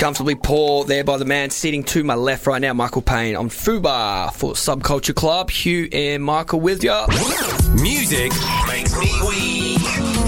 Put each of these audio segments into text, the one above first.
Comfortably Poor there by the man sitting to my left right now, Michael Payne on Fubar for Subculture Club. Hugh and Michael with ya. Music makes me weak.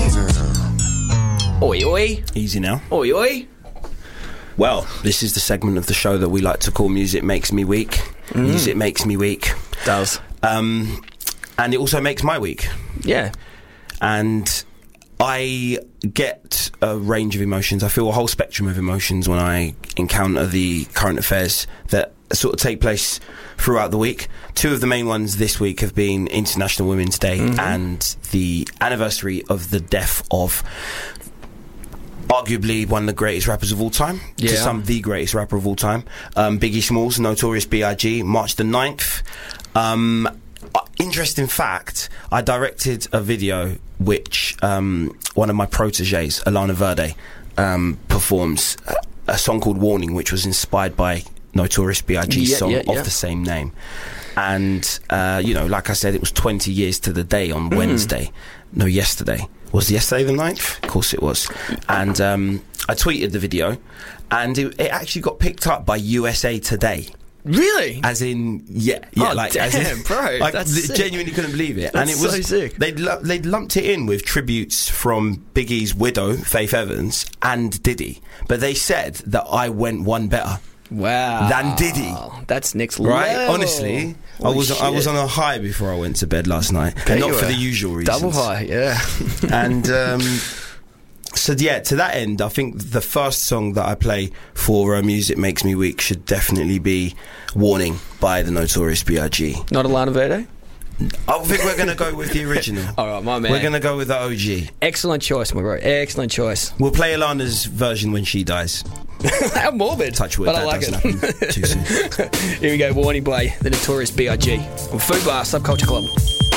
Oi, oi. Easy now. Oi, oi. Well, this is the segment of the show that we like to call Music Makes Me Weak. Music makes me weak. Does. And it also makes my week. Yeah. And I get a range of emotions. I feel a whole spectrum of emotions when I encounter the current affairs that sort of take place throughout the week. Two of the main ones this week have been International Women's Day and the anniversary of the death of arguably one of the greatest rappers of all time. Yeah. To some, the greatest rapper of all time. Biggie Smalls, Notorious B.I.G., March the 9th. Interesting fact, I directed a video which one of my proteges, Alana Verde, performs a song called Warning, which was inspired by Notorious B.I.G's song of the same name. And, like I said, it was 20 years to the day on Wednesday. No, yesterday. Was yesterday the 9th? Of course it was. And I tweeted the video, and it actually got picked up by USA Today. Really? As in, as in, bro, that's genuinely couldn't believe it. That's and it was so sick. They'd lumped it in with tributes from Biggie's widow, Faith Evans, and Diddy. But they said that I went one better. Wow. Than Diddy. That's next level. Right? Honestly, I was on a high before I went to bed last night. And not for the usual reasons. Double high, yeah. And so yeah, to that end, I think the first song that I play for Music Makes Me Weak should definitely be Warning by the Notorious B.I.G. Not Alana Verde? I think we're going to go with the original. Alright, my man. We're going to go with the OG. Excellent choice, my bro. Excellent choice. We'll play Alana's version when she dies. How morbid. Touch wood, but that I like doesn't happen too soon. Here we go, Warning by the Notorious B.I.G. on Fubar Subculture Club.